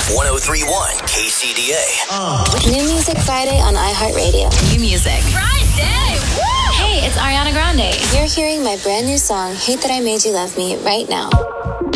1031 KCDA. New Music Friday on iHeartRadio. New music. Friday! Woo! Hey, it's Ariana Grande. You're hearing my brand new song, Hate That I Made You Love Me, right now.